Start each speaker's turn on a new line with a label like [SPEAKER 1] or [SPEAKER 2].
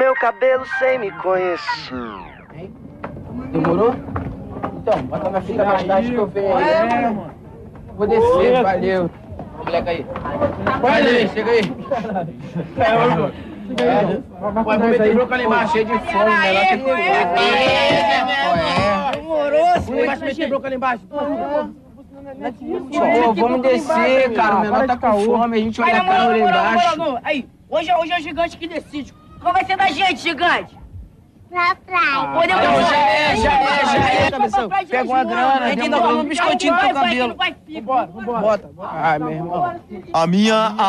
[SPEAKER 1] meu cabelo sem me conhecer.
[SPEAKER 2] Demorou? Então, bota na fita mais tarde que eu venho aí. Mano. Vou descer, valeu. Moleque aí. Vai aí, chega aí. Vai meter bronca lá embaixo, cheio de fome, melhor que demorou, filho. Vai meter bronca lá embaixo. Pô, vamos descer, cara. O menor tá com fome, a gente olha a cara lá embaixo.
[SPEAKER 3] Aí, hoje é o gigante que decide. Qual vai ser da gente, gigante?
[SPEAKER 4] Na praia.
[SPEAKER 3] Podemos
[SPEAKER 2] Já é, cabeção. Pega uma grana, a gente ainda come um biscoitinho no teu cabelo.
[SPEAKER 3] Vambora.
[SPEAKER 2] Bota. Ai, meu irmão.
[SPEAKER 5] A minha